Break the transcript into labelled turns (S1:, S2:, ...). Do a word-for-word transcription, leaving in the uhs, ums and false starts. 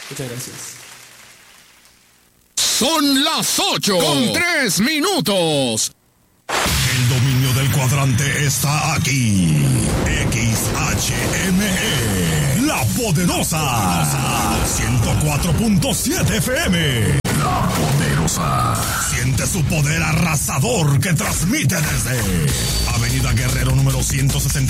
S1: Muchas gracias.
S2: Son las ocho con tres minutos.
S3: El dominio del cuadrante está aquí. X H M E, La Poderosa. ciento cuatro punto siete F M. La Poderosa. Siente su poder arrasador que transmite desde Avenida Guerrero número ciento sesenta.